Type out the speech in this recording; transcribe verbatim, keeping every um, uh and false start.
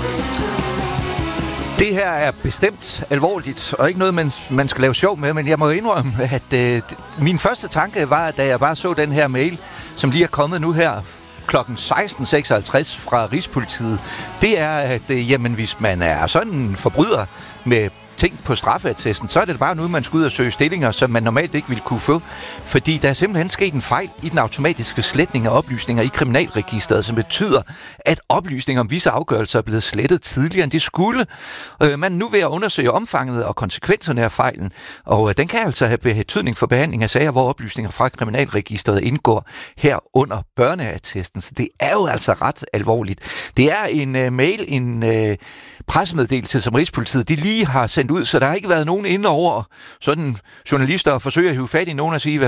Det her er bestemt alvorligt, og ikke noget, man, man skal lave sjov med, men jeg må indrømme, at øh, min første tanke var, da jeg bare så den her mail, som lige er kommet nu her klokken seksten seksoghalvtreds fra Rigspolitiet, det er, at øh, jamen, hvis man er sådan en forbryder med ting på straffeattesten, så er det bare noget, man skal ud og søge stillinger, som man normalt ikke ville kunne få. Fordi der er simpelthen sket en fejl i den automatiske sletning af oplysninger i kriminalregisteret, som betyder, at oplysninger om visse afgørelser er blevet slettet tidligere, end de skulle. Øh, man er nu ved at undersøge omfanget og konsekvenserne af fejlen, og øh, den kan altså have betydning for behandling af sager, hvor oplysninger fra kriminalregisteret indgår herunder børneattesten. Så det er jo altså ret alvorligt. Det er en øh, mail, en øh, pressemeddelelse, som Rigspolitiet de lige har sendt ud, så der har ikke været nogen inde over sådan journalister og forsøger at hive fat i nogen og sige, hvad